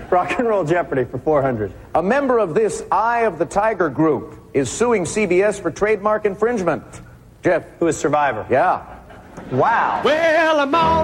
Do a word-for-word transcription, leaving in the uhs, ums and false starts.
Rock and Roll Jeopardy for four hundred. A member of this Eye of the Tiger group is suing C B S for trademark infringement. Jeff. Who is Survivor? Yeah. Wow. Well, I'm on